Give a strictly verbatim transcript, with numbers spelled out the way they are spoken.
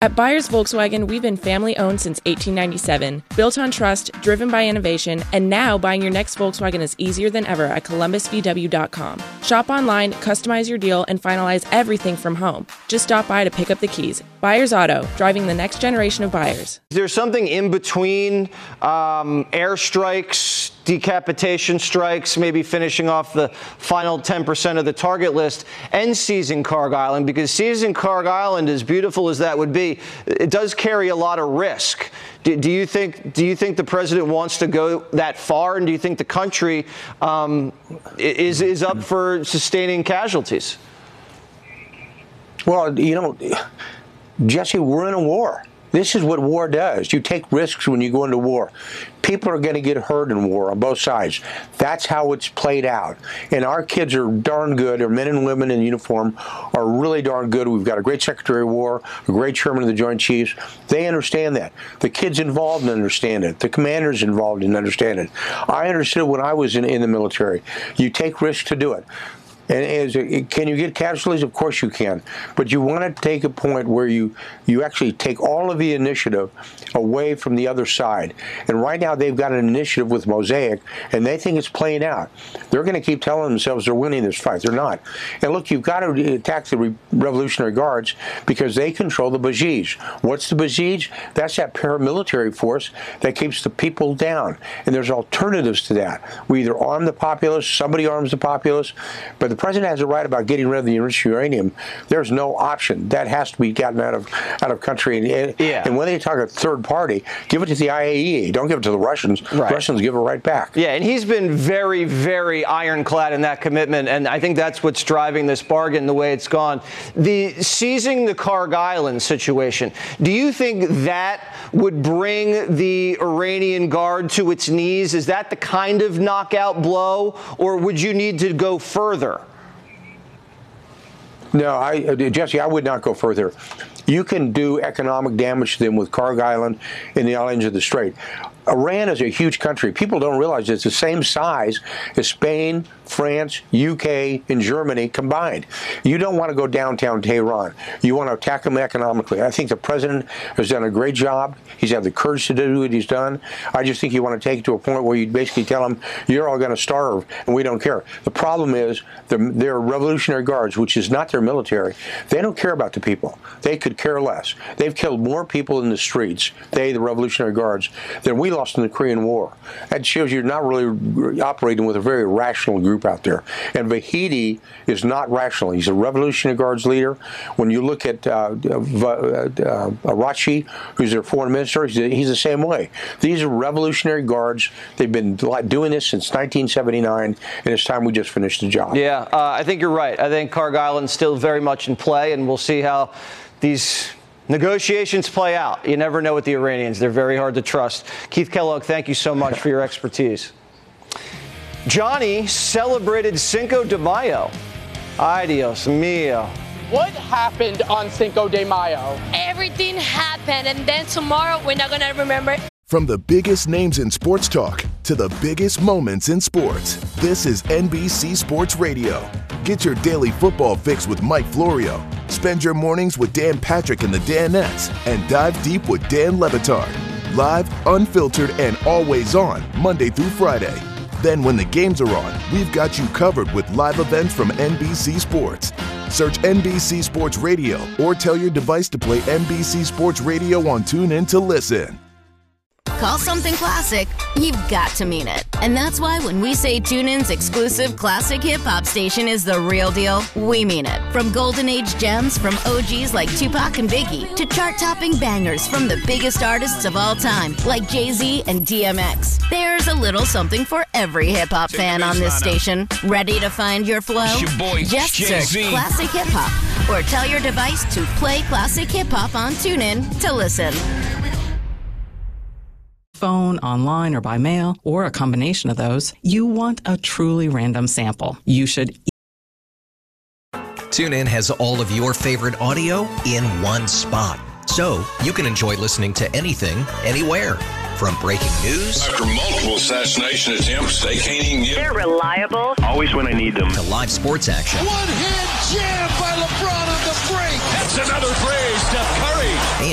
At Byers Volkswagen, we've been family-owned since eighteen ninety-seven, built on trust, driven by innovation, and now buying your next Volkswagen is easier than ever at columbus v w dot com. Shop online, customize your deal, and finalize everything from home. Just stop by to pick up the keys. Byers Auto, driving the next generation of buyers. Is there something in between um, airstrikes, decapitation strikes, maybe finishing off the final ten percent of the target list, and seizing Kharg Island? Because seizing Kharg Island, as beautiful as that would be, it does carry a lot of risk. Do, do you think do you think the president wants to go that far, and do you think the country um, is is up for sustaining casualties? Well, you know, Jesse, we're in a war. This is what war does. You take risks when you go into war. People are going to get hurt in war on both sides. That's how it's played out. And our kids are darn good. Our men and women in uniform are really darn good. We've got a great Secretary of War, a great Chairman of the Joint Chiefs. They understand that. The kids involved understand it. The commanders involved understand it. I understood when I was in, in the military. You take risks to do it. And as, can you get casualties? Of course you can. But you want to take a point where you, you actually take all of the initiative away from the other side. And right now they've got an initiative with Mosaic, and they think it's playing out. They're going to keep telling themselves they're winning this fight. They're not. And look, you've got to attack the Re- Revolutionary Guards because they control the Basij. What's the Basij? That's that paramilitary force that keeps the people down. And there's alternatives to that. We either arm the populace, somebody arms the populace, but the president has a right about getting rid of the enriched uranium. There's no option. That has to be gotten out of out of country. And, yeah. and when they talk a third party, give it to the I A E A. Don't give it to the Russians. Right. Russians give it right back. Yeah, and he's been very, very ironclad in that commitment, and I think that's what's driving this bargain the way it's gone. The seizing the Kharg Island situation, do you think that would bring the Iranian Guard to its knees? Is that the kind of knockout blow, or would you need to go further? No, I, Jesse, I would not go further. You can do economic damage to them with Kharg Island and the islands of the Strait. Iran is a huge country. People don't realize it's the same size as Spain, France, U K, and Germany combined. You don't want to go downtown Tehran. You want to attack them economically. I think the president has done a great job. He's had the courage to do what he's done. I just think you want to take it to a point where you basically tell them, you're all going to starve, and we don't care. The problem is their Revolutionary Guards, which is not their military, they don't care about the people. They could care less. They've killed more people in the streets, they, the Revolutionary Guards, than we lost in the Korean War. That shows you're not really operating with a very rational group out there. And Vahidi is not rational. He's a Revolutionary Guards leader. When you look at uh, uh, Arachi, who's their foreign minister, he's, he's the same way. These are Revolutionary Guards. They've been doing this since nineteen seventy-nine, and it's time we just finished the job. Yeah, uh, I think you're right. I think Kharg Island's still very much in play, and we'll see how these negotiations play out. You never know with the Iranians. They're very hard to trust. Keith Kellogg, thank you so much for your expertise. Johnny celebrated Cinco de Mayo. Ay, Dios mío. What happened on Cinco de Mayo? Everything happened, and then tomorrow we're not going to remember. From the biggest names in sports talk to the biggest moments in sports, this is N B C Sports Radio. Get your daily football fix with Mike Florio. Spend your mornings with Dan Patrick and the Danettes, and dive deep with Dan Le Batard. Live, unfiltered, and always on, Monday through Friday. Then when the games are on, we've got you covered with live events from N B C Sports. Search N B C Sports Radio or tell your device to play N B C Sports Radio on TuneIn to listen. Call something classic, you've got to mean it. And that's why when we say TuneIn's exclusive classic hip-hop station is the real deal, we mean it. From golden age gems from O Gs like Tupac and Biggie to chart-topping bangers from the biggest artists of all time like Jay-Z and D M X. There's a little something for every hip-hop fan on this station. Ready to find your flow? It's your boy, Just Jay-Z. search Classic Hip-Hop or tell your device to play Classic Hip-Hop on TuneIn to listen. Phone, online, or by mail, or a combination of those, you want a truly random sample. You should. TuneIn has all of your favorite audio in one spot, so you can enjoy listening to anything, anywhere. From breaking news, after multiple assassination attempts, they can't even get. They're reliable. Always when I need them. To live sports action. One hand jam by LeBron on the break. That's another three, Steph Curry.